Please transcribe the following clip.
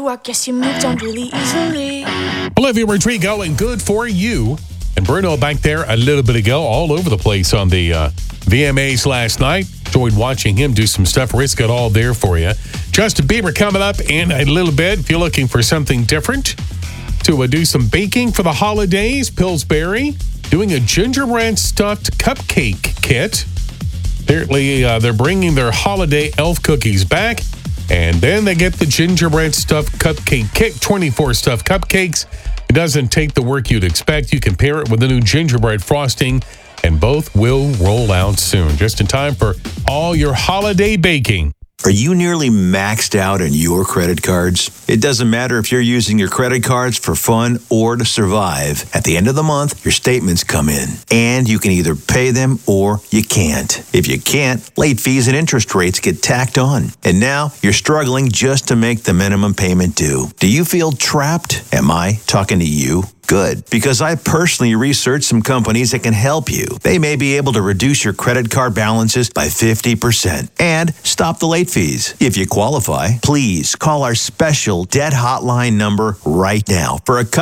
you, I guess you moved on really easily. Olivia Rodrigo and Good For You. And Bruno back there a little bit ago, all over the place on the VMAs last night. Enjoyed watching him do some stuff. Risk it all there for you. Justin Bieber coming up in a little bit. If you're looking for something different to do some baking for the holidays, Pillsbury doing a gingerbread stuffed cupcake kit. Apparently, they're bringing their holiday elf cookies back. And then they get the gingerbread stuffed cupcake kit, 24 stuffed cupcakes. It doesn't take the work you'd expect. You can pair it with the new gingerbread frosting, and both will roll out soon, just in time for all your holiday baking. Are you nearly maxed out on your credit cards? It doesn't matter if you're using your credit cards for fun or to survive. At the end of the month, your statements come in, and you can either pay them or you can't. If you can't, late fees and interest rates get tacked on. And now you're struggling just to make the minimum payment due. Do you feel trapped? Am I talking to you? Good, because I personally researched some companies that can help you. They may be able to reduce your credit card balances by 50% and stop the late fees. If you qualify, please call our special debt hotline number right now for a